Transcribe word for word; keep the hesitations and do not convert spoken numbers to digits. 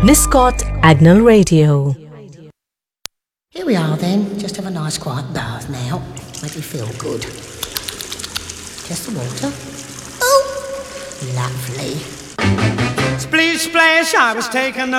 Niscot Agnel Radio. Here we are then, just have a nice quiet bath now. Make you feel good. Just the water. Oh, lovely. Splish splash, I was taken